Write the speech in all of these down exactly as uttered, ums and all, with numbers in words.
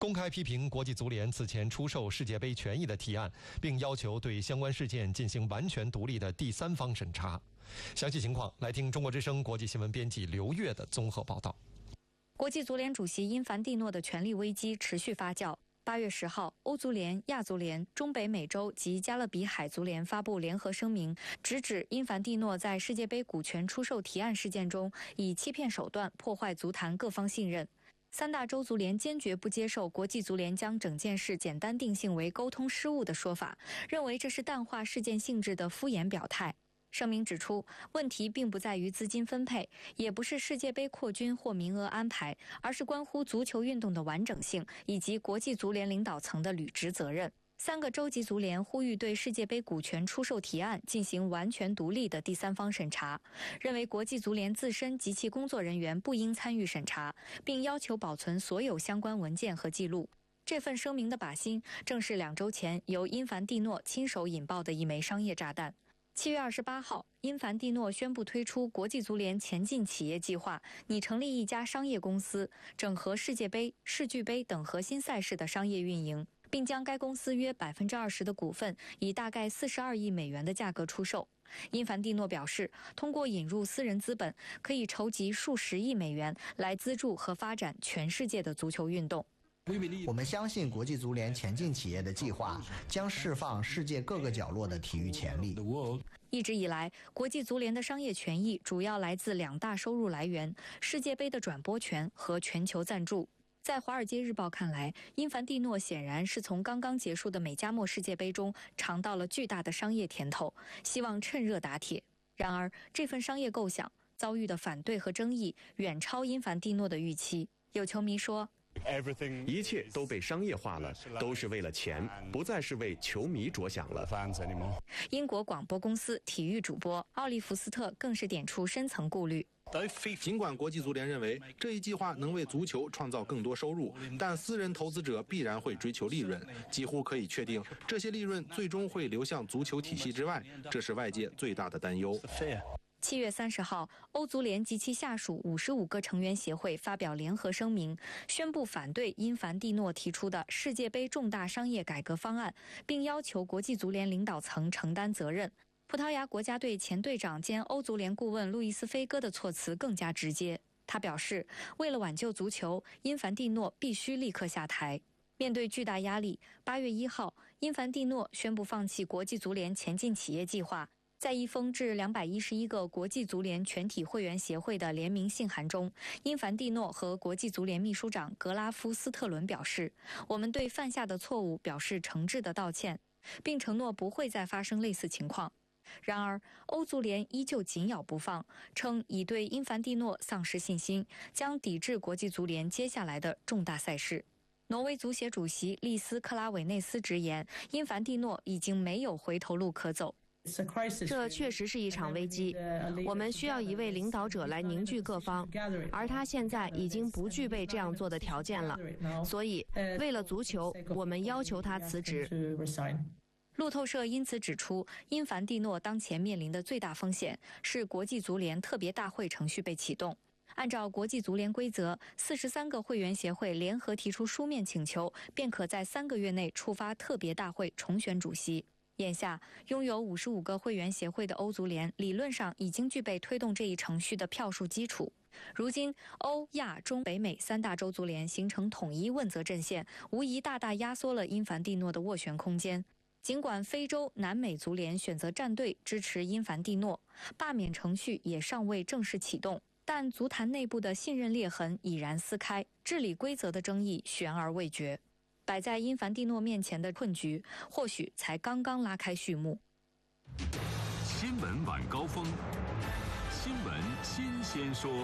公开批评国际足联此前出售世界杯权益的提案，并要求对相关事件进行完全独立的第三方审查。详细情况来听中国之声国际新闻编辑刘越的综合报道。 国际足联主席因凡蒂诺的权力危机持续发酵。八月十号，欧足联、亚足联、中北美洲及加勒比海足联发布联合声明，直指因凡蒂诺在世界杯股权出售提案事件中以欺骗手段破坏足坛各方信任。三大洲足联坚决不接受国际足联将整件事简单定性为沟通失误的说法，认为这是淡化事件性质的敷衍表态。声明指出，问题并不在于资金分配，也不是世界杯扩军或名额安排，而是关乎足球运动的完整性以及国际足联领导层的履职责任。三个洲际足联呼吁对世界杯股权出售提案进行完全独立的第三方审查，认为国际足联自身及其工作人员不应参与审查，并要求保存所有相关文件和记录。这份声明的靶心正是两周前由因凡蒂诺亲手引爆的一枚商业炸弹。七月二十八号，因凡蒂诺宣布推出国际足联前进企业计划，拟成立一家商业公司，整合世界杯、世俱杯等核心赛事的商业运营，并将该公司约百分之二十的股份以大概四十二亿美元的价格出售。因凡蒂诺表示，通过引入私人资本，可以筹集数十亿美元来资助和发展全世界的足球运动。 我们相信国际足联前进企业的计划将释放世界各个角落的体育潜力。 一直以来，国际足联的商业权益主要来自两大收入来源：世界杯的转播权和全球赞助。在《华尔街日报》看来，因凡蒂诺显然是从刚刚结束的美加墨世界杯中尝到了巨大的商业甜头，希望趁热打铁。然而，这份商业构想遭遇的反对和争议远超因凡蒂诺的预期。有球迷说， 一切都被商业化了，都是为了钱，不再是为球迷着想了。 英国广播公司体育主播奥利弗斯特更是点出深层顾虑。 尽管国际足联认为这一计划能为足球创造更多收入，但私人投资者必然会追求利润，几乎可以确定这些利润最终会流向足球体系之外，这是外界最大的担忧。 七月三十号，欧足联及其下属五十五个成员协会发表联合声明，宣布反对因凡蒂诺提出的世界杯重大商业改革方案，并要求国际足联领导层承担责任。葡萄牙国家队前队长兼欧足联顾问路易斯·菲戈的措辞更加直接，他表示，为了挽救足球，因凡蒂诺必须立刻下台。面对巨大压力，八月一号，因凡蒂诺宣布放弃国际足联前进企业计划。在一封致两百一十一个国际足联全体会员协会的联名信函中，因凡蒂诺和国际足联秘书长格拉夫斯特伦表示，我们对犯下的错误表示诚挚的道歉，并承诺不会再发生类似情况。然而，欧足联依旧紧咬不放，称已对因凡蒂诺丧失信心，将抵制国际足联接下来的重大赛事。挪威足协主席利斯·克拉韦内斯直言，因凡蒂诺已经没有回头路可走。 这确实是一场危机，我们需要一位领导者来凝聚各方，而他现在已经不具备这样做的条件了，所以为了足球，我们要求他辞职。 路透社因此指出，因凡蒂诺当前面临的最大风险是国际足联特别大会程序被启动。按照国际足联规则，四十三个会员协会联合提出书面请求，便可在三个月内触发特别大会重选主席。眼下，拥有五十五个会员协会的欧足联理论上已经具备推动这一程序的票数基础。如今，欧亚中北美三大洲足联形成统一问责阵线，无疑大大压缩了因凡蒂诺的斡旋空间。尽管非洲、南美足联选择站队支持因凡蒂诺，罢免程序也尚未正式启动，但足坛内部的信任裂痕已然撕开，治理规则的争议悬而未决。摆在因凡蒂诺面前的困局，或许才刚刚拉开序幕。 新闻晚高峰，新闻新鲜说。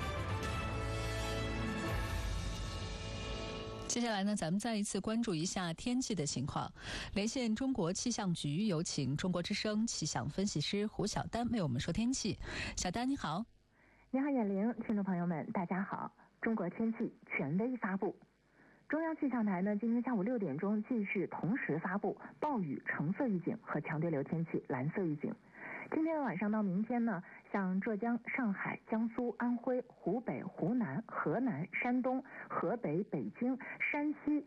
接下来呢，咱们再一次关注一下天气的情况。连线中国气象局，有请中国之声气象分析师胡晓丹为我们说天气。小丹你好。 你好，眼玲，听众朋友们，大家好。中国天气权威发布。 中央气象台呢，今天下午六点钟继续同时发布暴雨橙色预警和强对流天气蓝色预警。今天晚上到明天呢，像浙江、上海、江苏、安徽、湖北、湖南、河南、山东、河北、北京、山西。